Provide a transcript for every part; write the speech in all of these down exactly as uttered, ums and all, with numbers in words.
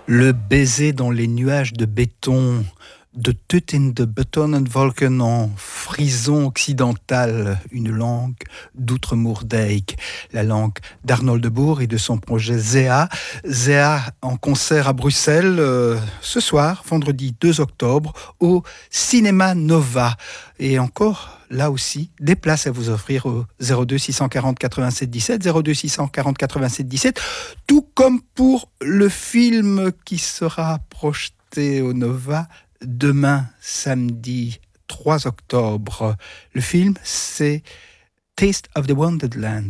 Le baiser dans les nuages de béton, de Tut in de betonnen wolken en frison occidental, une langue d'Outre-Moerdijk, la langue d'Arnold de Boer et de son projet Zéa. Zéa en concert à Bruxelles euh, ce soir, vendredi deux octobre, au Cinéma Nova. Et encore, là aussi, des places à vous offrir au zéro deux six cent quarante quatre-vingt-sept dix-sept, zéro deux six cent quarante quatre-vingt-sept dix-sept, tout comme pour le film qui sera projeté au Nova demain, samedi trois octobre. Le film, c'est Taste of the Wounded Land.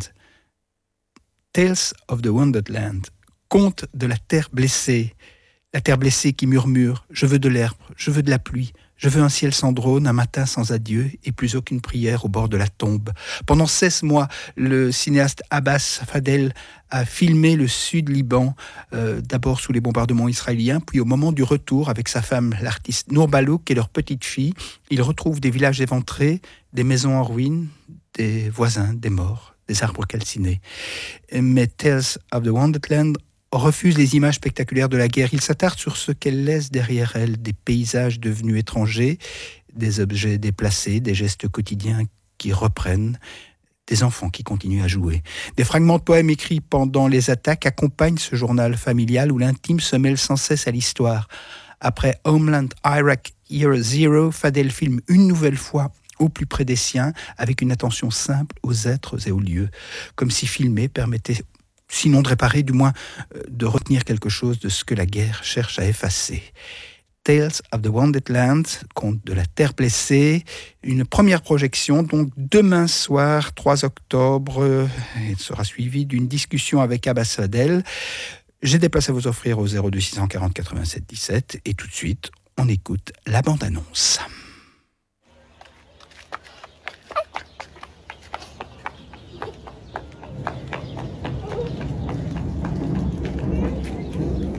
Tales of the Wounded Land. Conte de la terre blessée. La terre blessée qui murmure « Je veux de l'herbe, je veux de la pluie, je veux un ciel sans drone, un matin sans adieu et plus aucune prière au bord de la tombe. » Pendant seize mois, le cinéaste Abbas Fadel a filmé le sud-Liban, euh, d'abord sous les bombardements israéliens, puis au moment du retour avec sa femme, l'artiste Nour Balouk et leur petite fille, il retrouve des villages éventrés, des maisons en ruine, des voisins, des morts, des arbres calcinés. Mais Tales of the Wounded Land refuse les images spectaculaires de la guerre. Il s'attarde sur ce qu'elle laisse derrière elle, des paysages devenus étrangers, des objets déplacés, des gestes quotidiens qui reprennent, des enfants qui continuent à jouer. Des fragments de poèmes écrits pendant les attaques accompagnent ce journal familial où l'intime se mêle sans cesse à l'histoire. Après Homeland, Iraq, Year Zero, Fadel filme une nouvelle fois au plus près des siens, avec une attention simple aux êtres et aux lieux, comme si filmer permettait, sinon de réparer, du moins de retenir quelque chose de ce que la guerre cherche à effacer. Tales of the Wounded Land, conte de la terre blessée, une première projection, donc demain soir, trois octobre, elle sera suivie d'une discussion avec Abbas Fadel. J'ai des places à vous offrir au zéro deux six cent quarante quatre-vingt-sept dix-sept, et tout de suite, on écoute la bande-annonce.